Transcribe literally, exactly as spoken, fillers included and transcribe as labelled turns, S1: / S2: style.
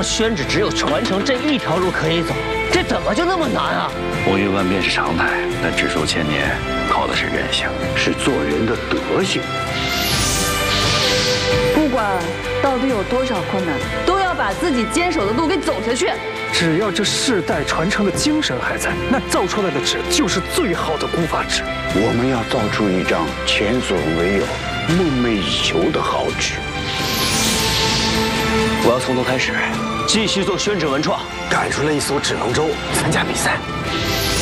S1: 宣旨只有传承这一条路可以走，这怎么就那么难啊？
S2: 风云万变是常态，但治数千年靠的是人性，是做人的德行。
S3: 不管到底有多少困难，都要把自己坚守的路给走下去。
S4: 只要这世代传承的精神还在，那造出来的纸就是最好的古法纸。
S2: 我们要造出一张前所未有、梦寐以求的好纸。
S1: 我要从头开始，继续做宣纸文创，
S5: 赶出了一艘纸龙舟参加比赛。